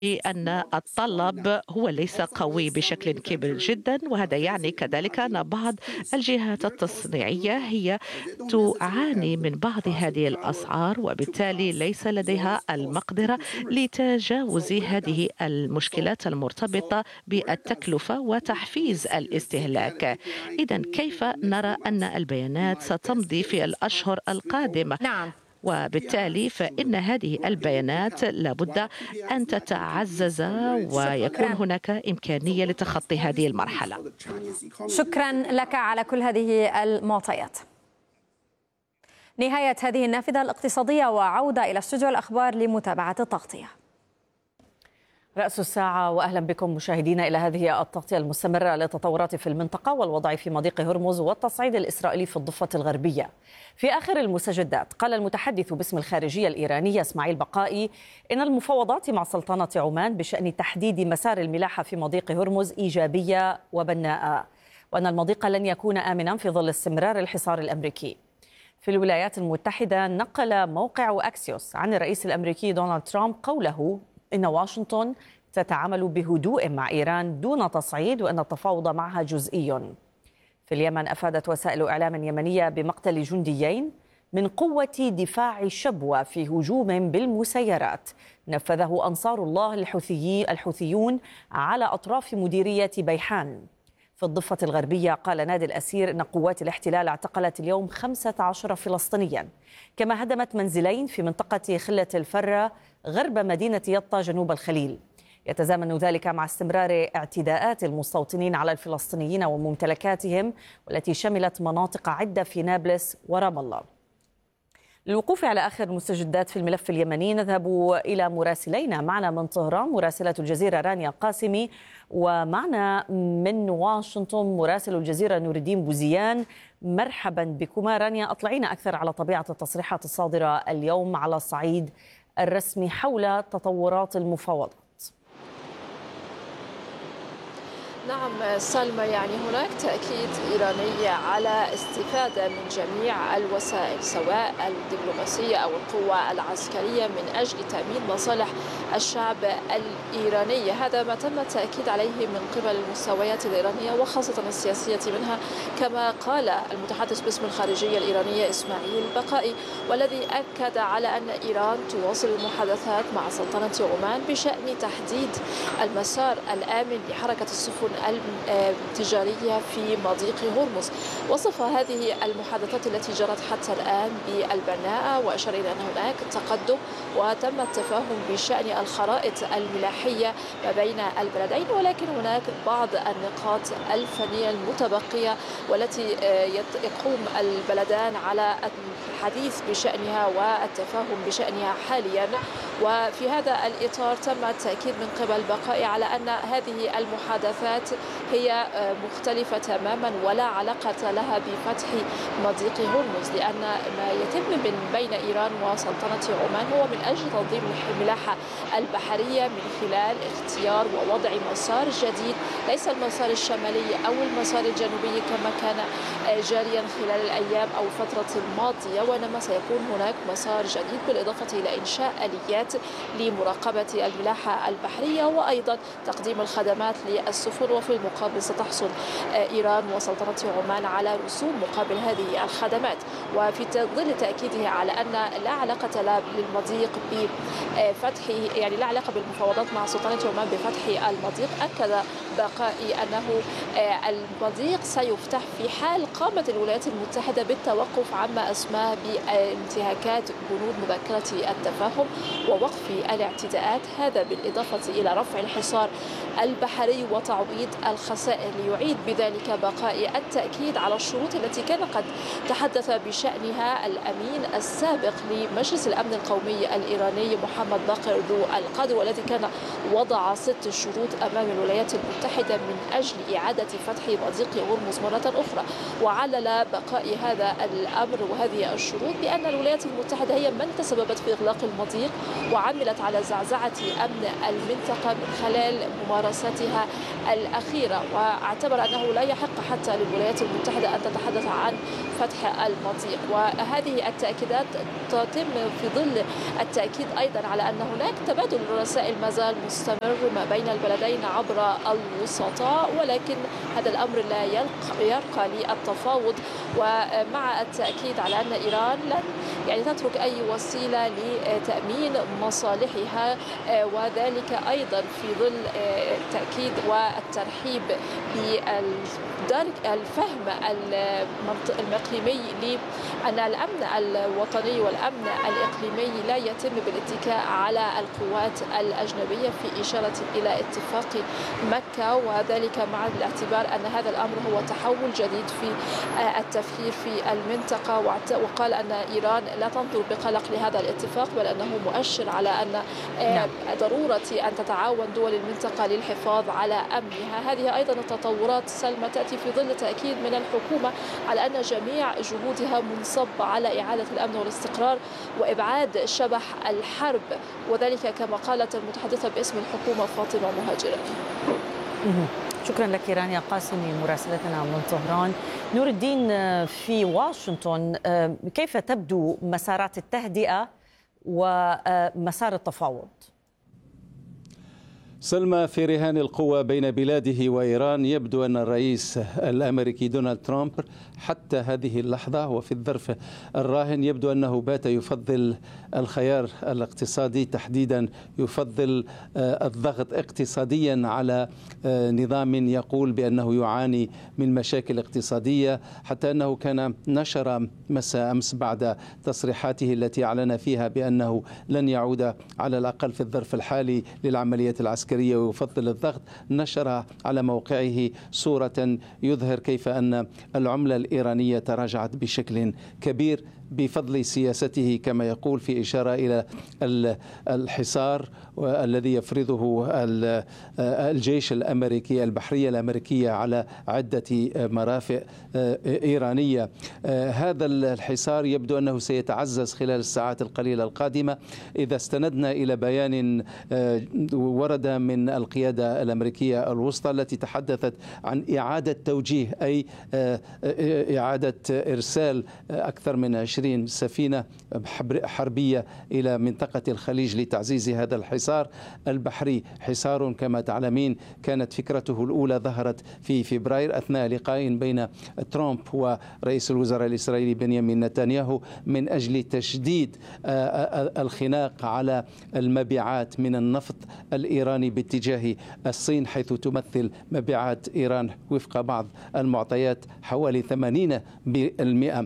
أن الطلب هو ليس قوي بشكل كبير جدا، وهذا يعني كذلك أن بعض الجهات التصنيعية هي تعاني من بعض هذه الأسعار، وبالتالي ليس لديها المقدرة لتجاوز هذه المشكلات المرتبطة بالتكلفة وتحفيز الاستهلاك. إذا كيف نرى أن البيانات ستمضي في الأشهر القادمة؟ نعم. وبالتالي فإن هذه البيانات لابد أن تتعزز ويكون شكرا. هناك إمكانية لتخطي هذه المرحلة. شكرا لك على كل هذه المعطيات. نهاية هذه النافذة الاقتصادية وعودة إلى استوديو الأخبار لمتابعة التغطية. رأس الساعة، وأهلا بكم مشاهدينا إلى هذه التغطية المستمرة للتطورات في المنطقة والوضع في مضيق هرمز والتصعيد الإسرائيلي في الضفة الغربية. في آخر المستجدات قال المتحدث باسم الخارجية الإيرانية إسماعيل بقائي إن المفاوضات مع سلطنة عمان بشأن تحديد مسار الملاحة في مضيق هرمز إيجابية وبناءة، وأن المضيق لن يكون آمنا في ظل استمرار الحصار الأمريكي. في الولايات المتحدة نقل موقع أكسيوس عن الرئيس الأمريكي دونالد ترامب قوله إن واشنطن تتعامل بهدوء مع إيران دون تصعيد، وأن التفاوض معها جزئي. في اليمن أفادت وسائل إعلام يمنية بمقتل جنديين من قوة دفاع شبوة في هجوم بالمسيرات نفذه أنصار الله الحوثيون على أطراف مديرية بيحان. في الضفة الغربية قال نادي الأسير إن قوات الاحتلال اعتقلت اليوم 15 فلسطينيا، كما هدمت منزلين في منطقة خلة الفرة غرب مدينة يطا جنوب الخليل. يتزامن ذلك مع استمرار اعتداءات المستوطنين على الفلسطينيين وممتلكاتهم، والتي شملت مناطق عدة في نابلس ورام الله. للوقوف على آخر المستجدات في الملف اليمني نذهب إلى مراسلينا. معنا من طهران مراسلة الجزيرة رانيا قاسمي، ومعنا من واشنطن مراسل الجزيرة نور الدين بوزيان. مرحبا بكما. رانيا، أطلعينا أكثر على طبيعة التصريحات الصادرة اليوم على الصعيد الرسمي حول تطورات المفاوضات. نعم سلمى، يعني هناك تأكيد إيراني على استفادة من جميع الوسائل سواء الدبلوماسية أو القوة العسكرية من أجل تأمين مصالح الشعب الإيراني. هذا ما تم التأكيد عليه من قبل المستويات الإيرانية وخاصة السياسية منها، كما قال المتحدث باسم الخارجية الإيرانية إسماعيل بقائي، والذي أكد على أن إيران تواصل المحادثات مع سلطنة عمان بشأن تحديد المسار الآمن لحركة السفن التجارية في مضيق هرمز. وصف هذه المحادثات التي جرت حتى الآن بالبناءة، وأشار إلى أن هناك تقدم وتم التفاهم بشأن الخرائط الملاحية ما بين البلدين، ولكن هناك بعض النقاط الفنية المتبقية والتي يقوم البلدان على الحديث بشأنها والتفاهم بشأنها حاليا. وفي هذا الإطار تم التأكيد من قبل بقائي على أن هذه المحادثات هي مختلفة تماما ولا علاقة لها بفتح مضيق هرمز، لأن ما يتم من بين إيران وسلطنة عمان هو من أجل تنظيم الملاحة البحرية من خلال اختيار ووضع مسار جديد، ليس المسار الشمالي أو المسار الجنوبي كما كان جاريا خلال الأيام أو الفترة الماضية، وإنما سيكون هناك مسار جديد بالإضافة إلى إنشاء آليات لمراقبة الملاحة البحرية وأيضا تقديم الخدمات للسفن. وفي المقابل ستحصل إيران وسلطنة عمان على رسوم مقابل هذه الخدمات. وفي ظل تأكيده على أن لا علاقة للمضيق بفتحه، يعني لا علاقة بالمفاوضات مع سلطنة عمان بفتح المضيق، أكد بقائي أنه المضيق سيفتح في حال قامت الولايات المتحدة بالتوقف عما أسماه بانتهاكات بنود مذكرة التفاهم ووقف الاعتداءات، هذا بالإضافة إلى رفع الحصار البحري وتعويض الخسائر. ليعيد بذلك بقائي التأكيد على الشروط التي كان قد تحدث بشأنها الأمين السابق لمجلس الأمن القومي الإيراني محمد باقر ذو القدر، والذي كان وضع 6 شروط أمام الولايات المتحدة من أجل إعادة فتح مضيق هرمز مرة أخرى. وعلل بقاء هذا الأمر وهذه الشروط بأن الولايات المتحدة هي من تسببت في إغلاق المضيق، وعملت على زعزعة أمن المنطقة من خلال ممارساتها الأخيرة، واعتبر أنه لا يحق حتى للولايات المتحدة أن تتحدث عن فتح المضيق. وهذه التأكيدات تتم في ظل التأكيد أيضا على أن هناك تبادل الرسائل ما زال مستمر ما بين البلدين عبر الوسطاء، ولكن هذا الأمر لا يرقى للتفاوض، ومع التأكيد على أن إيران لن تترك أي وسيلة لتأمين مصالحها، وذلك أيضا في ظل التأكيد والترحيب بالفهم الإقليمي لأن الأمن الوطني والأمن الإقليمي لا يتم بالاتكاء على القوات الأجنبية، في إشارة إلى اتفاق مكة، وذلك مع الاعتبار أن هذا الأمر هو تحول جديد في التفكير في المنطقة. وقال أن إيران لا تنظر بقلق لهذا الاتفاق، بل أنه مؤشر على أن ضرورة أن تتعاون دول المنطقة للحفاظ على أمنها. هذه أيضا التطورات سلمى تأتي في ظل تأكيد من الحكومة على أن جميع جهودها منصبة على إعادة الأمن والاستقرار وإبعاد شبح الحرب، وذلك كما قالت المتحدثة باسم الحكومة فاطمة مهاجر. شكرا لك رانيا قاسمي مراسلتنا من طهران. نور الدين، في واشنطن كيف تبدو مسارات التهدئة ومسار التفاوض؟ سلمى، في رهان القوى بين بلاده وإيران يبدو أن الرئيس الأمريكي دونالد ترامب حتى هذه اللحظة وفي الظرف الراهن يبدو أنه بات يفضل الخيار الاقتصادي، تحديدا يفضل الضغط اقتصاديا على نظام يقول بأنه يعاني من مشاكل اقتصادية، حتى أنه كان نشر مساء أمس بعد تصريحاته التي أعلن فيها بأنه لن يعود على الأقل في الظرف الحالي للعمليات العسكرية ويفضل الضغط، نشر على موقعه صورة يظهر كيف أن العملة الإيرانية تراجعت بشكل كبير بفضل سياسته كما يقول، في إشارة إلى الحصار الذي يفرضه الجيش الأمريكي البحرية الأمريكية على عدة مرافق إيرانية. هذا الحصار يبدو أنه سيتعزز خلال الساعات القليلة القادمة إذا استندنا إلى بيان ورد من القيادة الأمريكية الوسطى التي تحدثت عن إعادة توجيه، أي إعادة إرسال أكثر من 20 سفينة حربية إلى منطقة الخليج لتعزيز هذا الحصار البحري. حصار كما تعلمين كانت فكرته الأولى ظهرت في فبراير أثناء لقاء بين ترامب ورئيس الوزراء الإسرائيلي بنيامين نتنياهو من أجل تشديد الخناق على المبيعات من النفط الإيراني باتجاه الصين، حيث تمثل مبيعات إيران وفق بعض المعطيات حوالي 80%.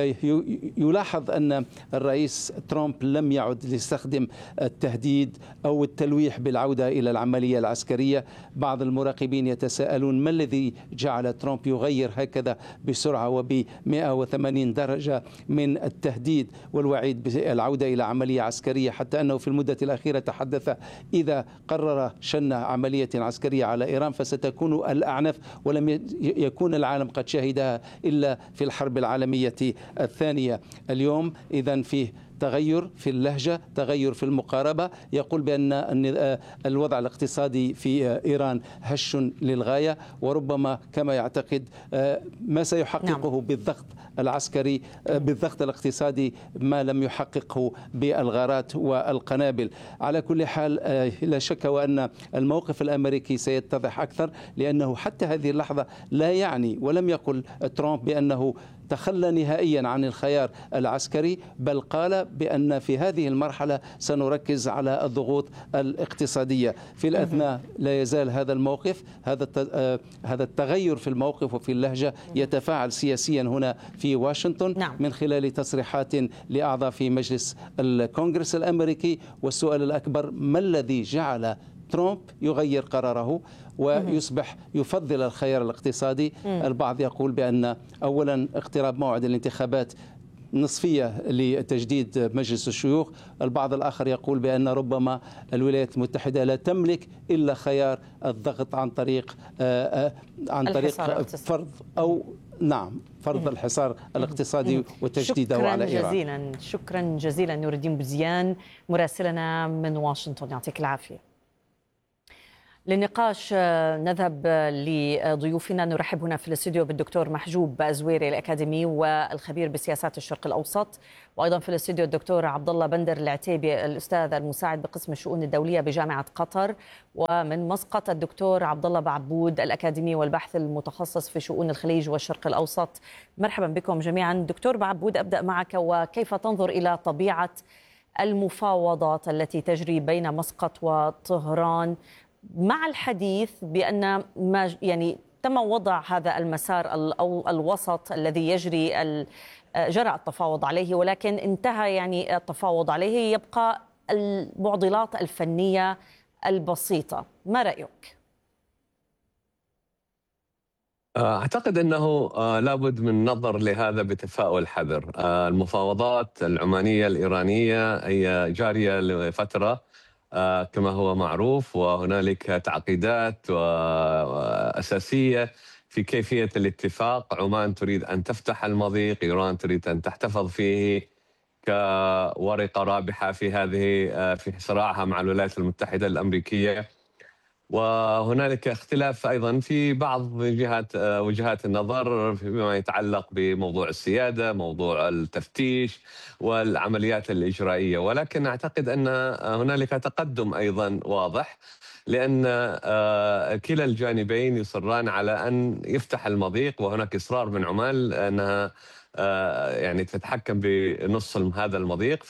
يلاحظ أن الرئيس ترامب لم يعد يستخدم التهديد أو التلويح بالعودة إلى العملية العسكرية. بعض المراقبين يتساءلون ما الذي جعل ترامب يغير هكذا بسرعة وب 180 درجة من التهديد والوعيد بالعودة إلى عملية عسكرية، حتى أنه في المدة الأخيرة تحدث إذا قرر شن عملية عسكرية على إيران فستكون الأعنف، ولم يكون العالم قد شهدها إلا في الحرب العالمية الثانية. اليوم إذن فيه تغير في اللهجة، تغير في المقاربة، يقول بأن الوضع الاقتصادي في إيران هش للغاية، وربما كما يعتقد ما سيحققه بالضغط العسكري بالضغط الاقتصادي ما لم يحققه بالغارات والقنابل. على كل حال لا شك وأن الموقف الأمريكي سيتضح أكثر، لأنه حتى هذه اللحظة لا يعني ولم يقل ترامب بأنه تخلى نهائيا عن الخيار العسكري، بل قال بأن في هذه المرحلة سنركز على الضغوط الاقتصادية. في الأثناء لا يزال هذا الموقف، هذا التغير في الموقف وفي اللهجة يتفاعل سياسيا هنا في واشنطن من خلال تصريحات لأعضاء في مجلس الكونغرس الأمريكي. والسؤال الأكبر ما الذي جعل ترامب يغير قراره ويصبح يفضل الخيار الاقتصادي؟ البعض يقول بأن أولا اقتراب موعد الانتخابات نصفية لتجديد مجلس الشيوخ، البعض الآخر يقول بأن ربما الولايات المتحدة لا تملك إلا خيار الضغط عن طريق فرض أو نعم، فرض الحصار الاقتصادي وتجديده على إيران. شكرا جزيلا نور الدين بوزيان مراسلنا من واشنطن، يعطيك العافية. للنقاش نذهب لضيوفنا. نرحب هنا في الاستوديو بالدكتور محجوب أزويري الأكاديمي والخبير بسياسات الشرق الأوسط، وأيضا في الاستوديو الدكتور عبد الله بندر العتيبي الأستاذ المساعد بقسم الشؤون الدولية بجامعة قطر، ومن مسقط الدكتور عبد الله بعبود الأكاديمي والبحث المتخصص في شؤون الخليج والشرق الأوسط. مرحبا بكم جميعا. دكتور بعبود، أبدأ معك، وكيف تنظر إلى طبيعة المفاوضات التي تجري بين مسقط وطهران مع الحديث بأن ما يعني تم وضع هذا المسار أو الوسط الذي جرى التفاوض عليه، ولكن انتهى يعني التفاوض عليه، يبقى المعضلات الفنية البسيطة. ما رأيك؟ أعتقد أنه لابد من نظر لهذا بتفاؤل حذر. المفاوضات العمانية الإيرانية هي جارية لفترة كما هو معروف، وهنالك تعقيدات أساسية في كيفية الاتفاق. عمان تريد أن تفتح المضيق، إيران تريد أن تحتفظ فيه كورقة رابحة في صراعها مع الولايات المتحدة الأمريكية. وهنالك اختلاف أيضا في بعض وجهات النظر فيما يتعلق بموضوع السيادة، موضوع التفتيش والعمليات الإجرائية، ولكن أعتقد أن هنالك تقدم أيضا واضح، لأن كلا الجانبين يصران على أن يفتح المضيق، وهناك إصرار من عمان أنها يعني تتحكم بنص هذا المضيق.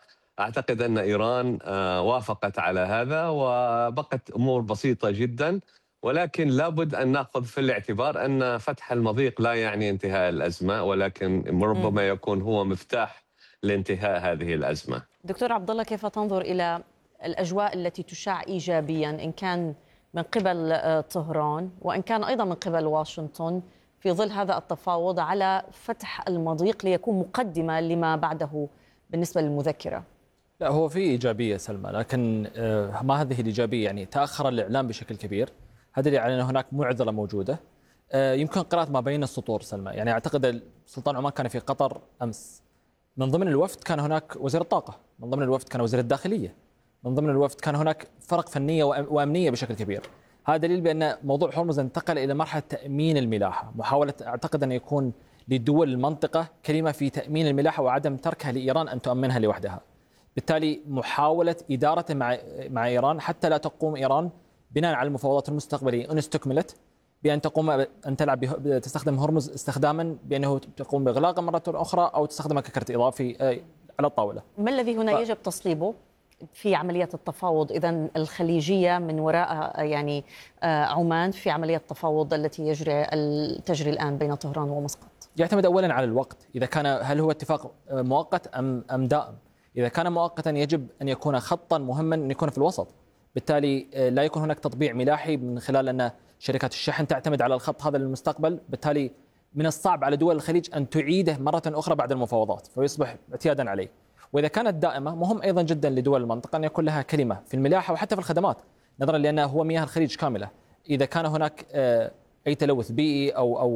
أعتقد أن إيران وافقت على هذا، وبقت أمور بسيطة جدا، ولكن لابد أن نأخذ في الاعتبار أن فتح المضيق لا يعني انتهاء الأزمة، ولكن ربما يكون هو مفتاح لانتهاء هذه الأزمة. دكتور عبد الله، كيف تنظر إلى الأجواء التي تشاع إيجابيا إن كان من قبل طهران وإن كان أيضا من قبل واشنطن في ظل هذا التفاوض على فتح المضيق ليكون مقدمة لما بعده بالنسبة للمذكرة؟ لا، هو في إيجابية سلمى، لكن ما هذه الإيجابية يعني تأخر الإعلام بشكل كبير. هذا اللي يعني أن هناك معضلة موجودة. يمكن قراءة ما بين السطور سلمى. يعني أعتقد سلطان عمان كان في قطر أمس، من ضمن الوفد كان هناك وزير الطاقة، من ضمن الوفد كان وزير الداخلية، من ضمن الوفد كان هناك فرق فنية وأمنية بشكل كبير. هذا دليل بأن موضوع هرمز انتقل إلى مرحلة تأمين الملاحة، محاولة أعتقد أن يكون لدول المنطقة كلمة في تأمين الملاحة وعدم تركها لإيران أن تؤمنها لوحدها. بالتالي محاولة إدارة مع إيران حتى لا تقوم إيران بناء على المفاوضات المستقبلية إن استكملت بأن تقوم أن تستخدم هرمز استخداما بأنه تقوم بإغلاقه مرة أخرى أو تستخدمه ككرت إضافي على الطاولة. ما الذي هنا يجب تصليبه في عملية التفاوض إذن الخليجية من وراء يعني عمان في عملية التفاوض التي تجري الآن بين طهران ومسقط؟ يعتمد أولا على الوقت، إذا كان هل هو اتفاق مؤقت أم دائم. إذا كان مؤقتا يجب أن يكون خطا مهما أن يكون في الوسط، بالتالي لا يكون هناك تطبيع ملاحي من خلال أن شركات الشحن تعتمد على الخط هذا للمستقبل. بالتالي من الصعب على دول الخليج أن تعيده مرة أخرى بعد المفاوضات فيصبح اعتيادا عليه. وإذا كانت دائمة مهم أيضا جدا لدول المنطقة أن يكون لها كلمة في الملاحة وحتى في الخدمات، نظرا لأنه هو مياه الخليج كاملة. إذا كان هناك أي تلوث بيئي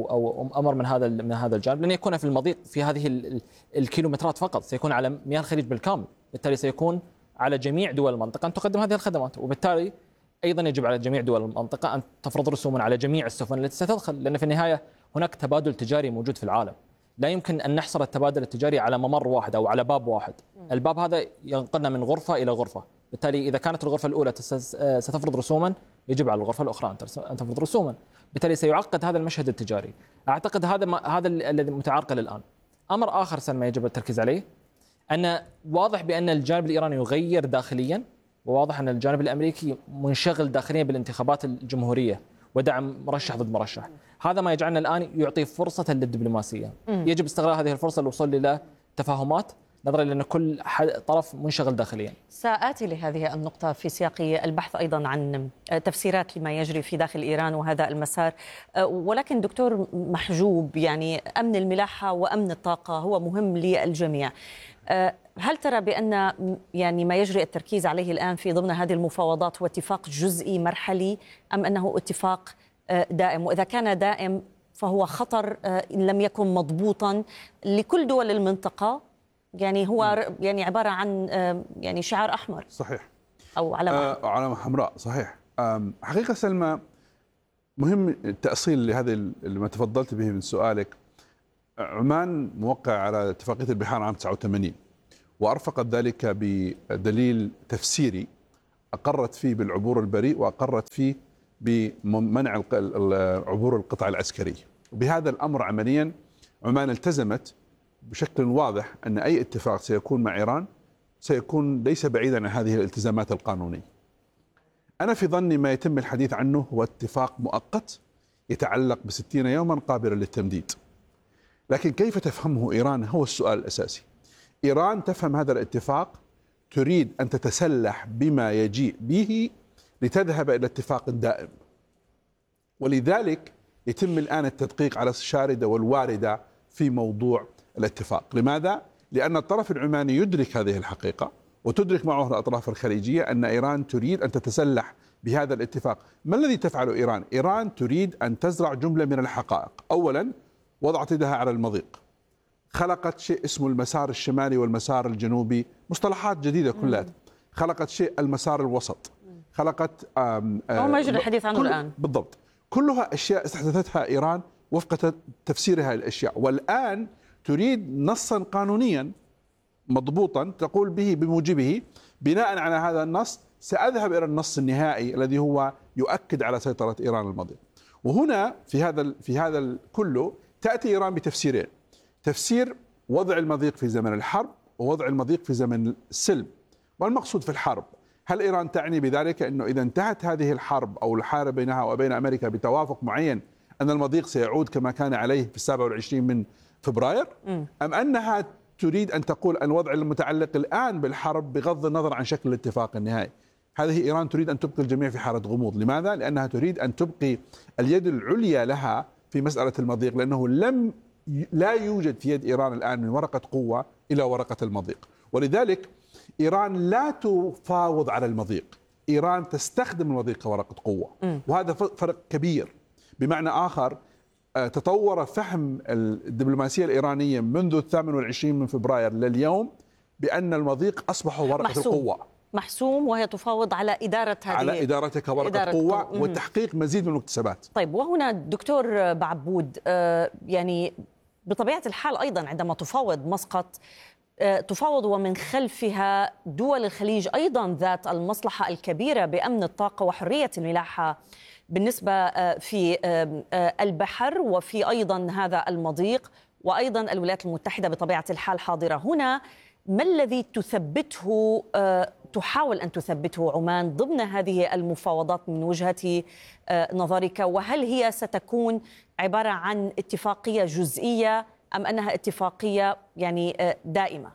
أو أمر من هذا الجانب لن يكون في المضيق في هذه الكيلومترات فقط، سيكون على مياه الخليج بالكامل. بالتالي سيكون على جميع دول المنطقة أن تقدم هذه الخدمات، وبالتالي أيضا يجب على جميع دول المنطقة أن تفرض رسوما على جميع السفن التي ستدخل، لأن في النهاية هناك تبادل تجاري موجود في العالم. لا يمكن أن نحصر التبادل التجاري على ممر واحد أو على باب واحد. الباب هذا ينقلنا من غرفة إلى غرفة. بالتالي إذا كانت الغرفة الأولى ستفرض رسوما يجب على الغرفة الأخرى أن تفرض رسوما. بالتالي سيعقد هذا المشهد التجاري. أعتقد هذا الذي متعرقل الآن. أمر آخر سلمى يجب التركيز عليه، أن واضح بأن الجانب الإيراني يغير داخليا، وواضح أن الجانب الأمريكي منشغل داخليا بالانتخابات الجمهورية ودعم مرشح ضد مرشح. هذا ما يجعلنا الآن يعطي فرصة للدبلوماسية. يجب استغلال هذه الفرصة للوصول إلى تفاهمات، نظرا لأن كل طرف منشغل داخليا. سآتي لهذه النقطة في سياق البحث أيضا عن تفسيرات لما يجري في داخل إيران وهذا المسار. ولكن دكتور محجوب، يعني أمن الملاحة وأمن الطاقة هو مهم للجميع. هل ترى بأن يعني ما يجري التركيز عليه الآن في ضمن هذه المفاوضات هو اتفاق جزئي مرحلي أم أنه اتفاق دائم؟ وإذا كان دائم فهو خطر إن لم يكن مضبوطا لكل دول المنطقة. يعني هو يعني عبارة عن يعني شعار أحمر. صحيح. أو علامة علامة حمراء. صحيح. حقيقة سلمى، مهم التأصيل لهذا اللي ما تفضلت به من سؤالك. عمان موقع على اتفاقية البحار عام 89، وأرفقت ذلك بدليل تفسيري أقرت فيه بالعبور البريء، وأقرت فيه بمنع عبور القطع العسكري. بهذا الأمر عمليا عمان التزمت بشكل واضح أن أي اتفاق سيكون مع إيران سيكون ليس بعيدا عن هذه الالتزامات القانونية. أنا في ظني ما يتم الحديث عنه هو اتفاق مؤقت يتعلق ب60 يوما قابلا للتمديد. لكن كيف تفهمه إيران هو السؤال الأساسي. إيران تفهم هذا الاتفاق تريد أن تتسلح بما يجيء به لتذهب إلى اتفاق دائم، ولذلك يتم الآن التدقيق على الشاردة والواردة في موضوع الاتفاق. لماذا؟ لأن الطرف العماني يدرك هذه الحقيقة، وتدرك معه الأطراف الخليجية أن إيران تريد أن تتسلح بهذا الاتفاق. ما الذي تفعله إيران؟ إيران تريد أن تزرع جملة من الحقائق. أولا، وضعت يدها على المضيق، خلقت شيء اسمه المسار الشمالي والمسار الجنوبي، مصطلحات جديدة كلها. خلقت شيء المسار الوسط، خلقت هو ما يجري الحديث عنه الآن. بالضبط. كلها أشياء استحدثتها إيران وفق تفسيرها الأشياء، والآن تريد نصا قانونيا مضبوطا تقول به بموجبه بناء على هذا النص سأذهب إلى النص النهائي الذي هو يؤكد على سيطرة إيران على المضيق. وهنا في هذا كله تأتي إيران بتفسيرين: تفسير وضع المضيق في زمن الحرب، ووضع المضيق في زمن السلم. والمقصود في الحرب، هل إيران تعني بذلك أنه إذا انتهت هذه الحرب أو الحرب بينها وبين أمريكا بتوافق معين أن المضيق سيعود كما كان عليه في 27 من فبراير؟ أم أنها تريد أن تقول أن الوضع المتعلق الآن بالحرب بغض النظر عن شكل الاتفاق النهائي؟ هذه إيران تريد أن تبقي الجميع في حالة غموض. لماذا؟ لأنها تريد أن تبقي اليد العليا لها في مسألة المضيق، لأنه لا يوجد في يد إيران الآن من ورقة قوة إلى ورقة المضيق. ولذلك إيران لا تفاوض على المضيق، إيران تستخدم المضيق كورقة قوة. وهذا فرق كبير. بمعنى آخر، تطور فهم الدبلوماسية الإيرانية منذ 28 من فبراير لليوم بأن المضيق أصبح ورقة القوة محسوم، وهي تفاوض على إدارة هذه، على إدارتها كورقة قوة وتحقيق مزيد من المكتسبات. طيب، وهنا دكتور بعبود، يعني بطبيعة الحال أيضا عندما تفاوض مسقط تفاوض ومن خلفها دول الخليج أيضا ذات المصلحة الكبيرة بأمن الطاقة وحرية الملاحة بالنسبة في البحر، وفي أيضا هذا المضيق، وأيضا الولايات المتحدة بطبيعة الحال حاضرة هنا. ما الذي تحاول أن تثبته عمان ضمن هذه المفاوضات من وجهة نظرك؟ وهل هي ستكون عبارة عن اتفاقية جزئية أم أنها اتفاقية يعني دائمة؟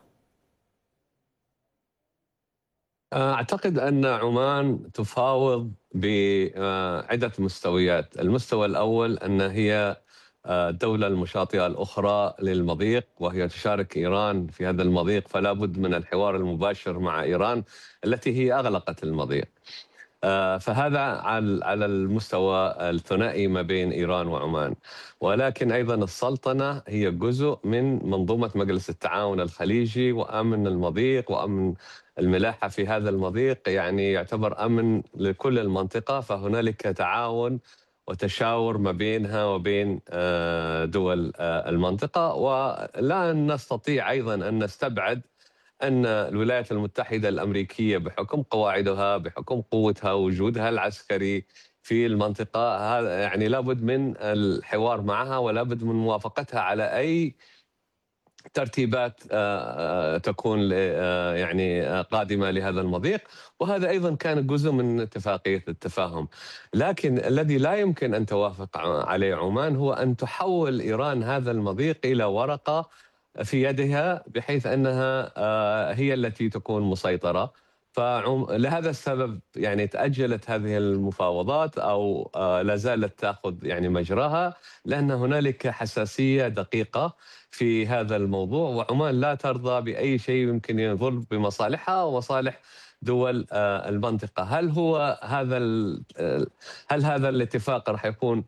أعتقد أن عمان تفاوض بعدة مستويات. المستوى الأول أن هي الدولة المشاطئة الأخرى للمضيق، وهي تشارك إيران في هذا المضيق، فلا بد من الحوار المباشر مع إيران التي هي أغلقت المضيق. فهذا على المستوى الثنائي ما بين إيران وعمان. ولكن أيضا السلطنة هي جزء من منظومة مجلس التعاون الخليجي، وأمن المضيق وأمن الملاحة في هذا المضيق يعني يعتبر أمن لكل المنطقة. فهنالك تعاون وتشاور ما بينها وبين دول المنطقة. ولا نستطيع أيضا أن نستبعد أن الولايات المتحدة الأمريكية بحكم قواعدها، بحكم قوتها، وجودها العسكري في المنطقة، هذا يعني لابد من الحوار معها، ولابد من موافقتها على أي ترتيبات تكون يعني قادمة لهذا المضيق. وهذا أيضا كان جزء من اتفاقية التفاهم. لكن الذي لا يمكن أن توافق عليه عمان هو أن تحول إيران هذا المضيق إلى ورقة في يدها بحيث أنها هي التي تكون مسيطرة. فلهذا السبب يعني تأجلت هذه المفاوضات أو لا زالت تأخذ يعني مجراها، لأن هنالك حساسية دقيقة في هذا الموضوع، وعمان لا ترضى بأي شيء يمكن يضر بمصالحها ومصالح دول المنطقة. هل هذا الاتفاق راح يكون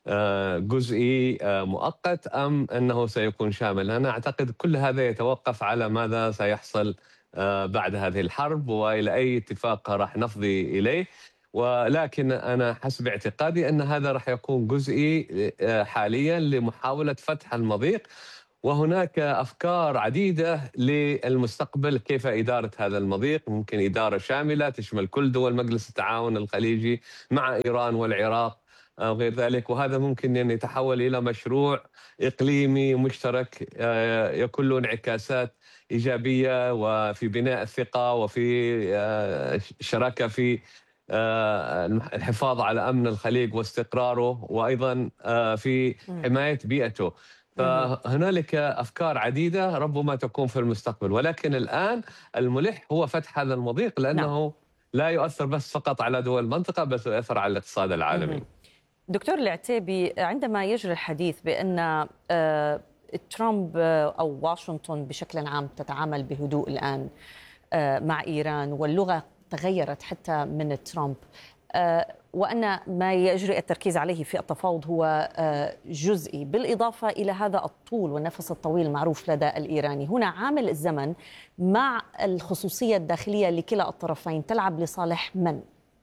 جزئي مؤقت أم أنه سيكون شامل. أنا أعتقد كل هذا يتوقف على ماذا سيحصل بعد هذه الحرب وإلى أي اتفاق راح نفضي إليه، ولكن أنا حسب اعتقادي أن هذا راح يكون جزئي حاليا لمحاولة فتح المضيق، وهناك أفكار عديدة للمستقبل كيف إدارة هذا المضيق. ممكن إدارة شاملة تشمل كل دول مجلس التعاون الخليجي مع إيران والعراق أو غير ذلك، وهذا ممكن أن يتحول إلى مشروع إقليمي مشترك يكون له انعكاسات إيجابية وفي بناء الثقة وفي شراكة في الحفاظ على أمن الخليج واستقراره، وأيضا في حماية بيئته. فهنالك أفكار عديدة ربما تكون في المستقبل، ولكن الآن الملح هو فتح هذا المضيق، لأنه لا يؤثر بس فقط على دول المنطقة، بس يؤثر على الاقتصاد العالمي. دكتور العتيبي، عندما يجري الحديث بأن ترامب أو واشنطن بشكل عام تتعامل بهدوء الآن مع إيران، واللغة تغيرت حتى من ترامب، وأن ما يجري التركيز عليه في التفاوض هو جزئي، بالإضافة إلى هذا الطول والنفس الطويل المعروف لدى الإيراني، هنا عامل الزمن مع الخصوصية الداخلية لكلا الطرفين تلعب لصالح من؟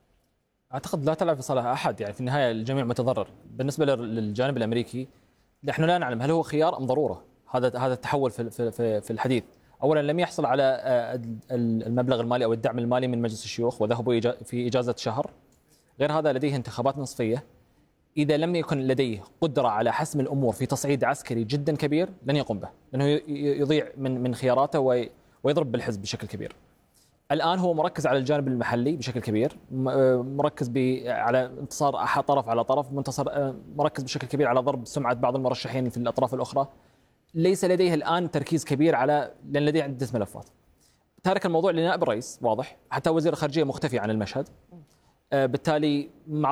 أعتقد لا تلعب لصالح أحد، يعني في النهاية الجميع متضرر. بالنسبة للجانب الأمريكي نحن لا نعلم هل هو خيار أم ضرورة هذا التحول في الحديث. أولا لم يحصل على المبلغ المالي أو الدعم المالي من مجلس الشيوخ وذهبوا في إجازة شهر. غير هذا لديه انتخابات نصفية. إذا لم يكن لديه قدرة على حسم الأمور في تصعيد عسكري جدا كبير لن يقوم به، لأنه يضيع من خياراته ويضرب بالحزب بشكل كبير. الآن هو مركز على الجانب المحلي بشكل كبير، مركز على انتصار طرف على طرف، مركز بشكل كبير على ضرب سمعة بعض المرشحين في الأطراف الأخرى. ليس لديه الآن تركيز كبير لأن لديه عدة ملفات. تارك الموضوع لنائب الرئيس واضح، حتى وزير الخارجية مختفي عن المشهد. بالتالي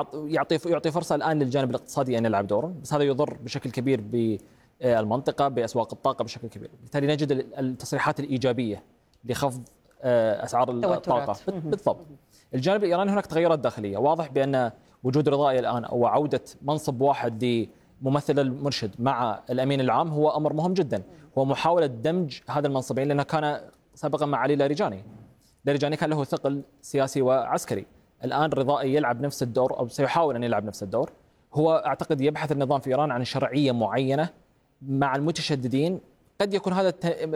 يعطي فرصة الآن للجانب الاقتصادي أن يلعب دورا، بس هذا يضر بشكل كبير بالمنطقة بأسواق الطاقة بشكل كبير. بالتالي نجد التصريحات الإيجابية لخفض أسعار الطاقة بالضبط. الجانب الإيراني هناك تغيرات داخلية، واضح بأن وجود رضائي الآن أو عودة منصب واحد لممثل المرشد مع الأمين العام هو أمر مهم جدا. هو محاولة دمج هذا المنصبين، لأنه كان سابقا مع علي لاريجاني كان له ثقل سياسي وعسكري. الآن رضائي يلعب نفس الدور أو سيحاول أن يلعب نفس الدور. هو أعتقد يبحث النظام في إيران عن شرعية معينة مع المتشددين. قد يكون هذا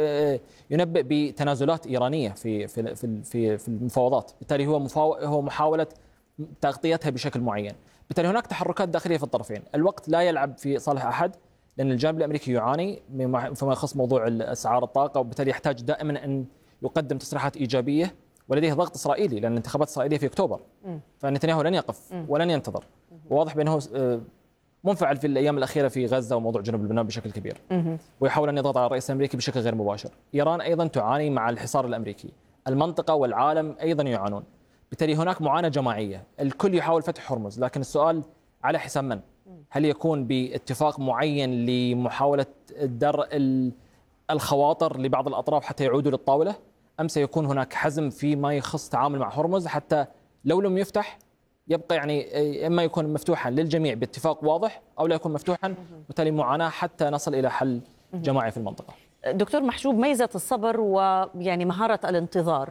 ينبئ بتنازلات إيرانية في المفاوضات، بالتالي هو محاولة تغطيتها بشكل معين. بالتالي هناك تحركات داخلية في الطرفين. الوقت لا يلعب في صالح أحد، لأن الجانب الأمريكي يعاني فيما يخص موضوع أسعار الطاقة، وبالتالي يحتاج دائما أن يقدم تصريحات إيجابية، ولديه ضغط إسرائيلي لأن الانتخابات الإسرائيلية في أكتوبر. فنتنياهو لن يقف ولن ينتظر، وواضح بأنه منفعل في الأيام الأخيرة في غزة وموضوع جنوب لبنان بشكل كبير، ويحاول أن يضغط على الرئيس الأمريكي بشكل غير مباشر. إيران أيضا تعاني مع الحصار الأمريكي، المنطقة والعالم أيضا يعانون. بالتالي هناك معاناة جماعية، الكل يحاول فتح هرمز، لكن السؤال على حساب من؟ هل يكون باتفاق معين لمحاولة درء الخواطر لبعض الأطراف حتى يعودوا للطاولة، أم سيكون هناك حزم فيما يخص تعامل مع هرمز حتى لو لم يفتح يبقى يعني إما يكون مفتوحا للجميع باتفاق واضح أو لا يكون مفتوحا، وبالتالي معاناة حتى نصل إلى حل جماعي في المنطقة. دكتور محجوب، ميزة الصبر ويعني مهارة الانتظار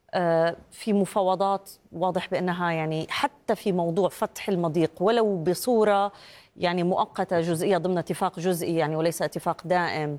في مفاوضات واضح بأنها يعني حتى في موضوع فتح المضيق ولو بصورة يعني مؤقتة جزئية ضمن اتفاق جزئي يعني وليس اتفاق دائم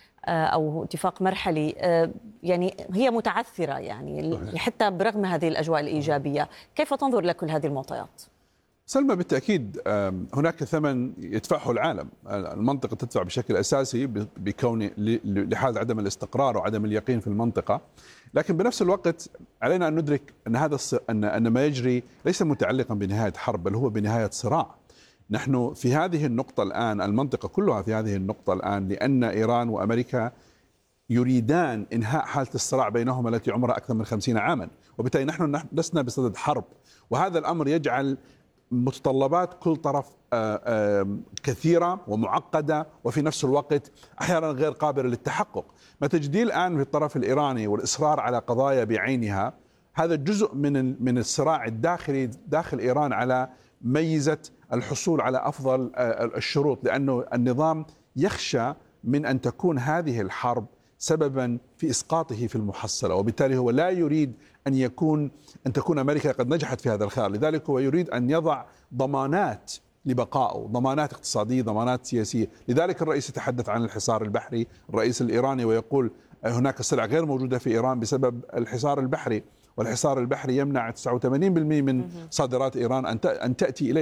أو اتفاق مرحلي، يعني هي متعثرة يعني حتى برغم هذه الأجواء الإيجابية. كيف تنظر لكل هذه المعطيات؟ سلمى، بالتأكيد هناك ثمن يدفعه العالم، المنطقة تدفع بشكل أساسي بكون لحال عدم الاستقرار وعدم اليقين في المنطقة، لكن بنفس الوقت علينا أن ندرك أن هذا أن ما يجري ليس متعلقا بنهاية حرب، بل هو بنهاية صراع. نحن في هذه النقطة الآن، المنطقة كلها في هذه النقطة الآن، لأن إيران وأمريكا يريدان إنهاء حالة الصراع بينهما التي عمرها أكثر من 50 عاما، وبالتالي نحن لسنا بصدد حرب، وهذا الأمر يجعل متطلبات كل طرف كثيرة ومعقدة وفي نفس الوقت أحيانا غير قابلة للتحقق. ما تجديه الآن في الطرف الإيراني والإصرار على قضايا بعينها، هذا جزء من الصراع الداخلي داخل إيران على ميزة الحصول على أفضل الشروط، لأنه النظام يخشى من أن تكون هذه الحرب سببا في إسقاطه في المحصلة، وبالتالي هو لا يريد أن تكون أمريكا قد نجحت في هذا الخيار. لذلك هو يريد أن يضع ضمانات لبقائه، ضمانات اقتصادية، ضمانات سياسية. لذلك الرئيس يتحدث عن الحصار البحري، الرئيس الإيراني، ويقول هناك سلع غير موجودة في إيران بسبب الحصار البحري، والحصار البحري يمنع 89% من صادرات إيران أن تأتي إليه.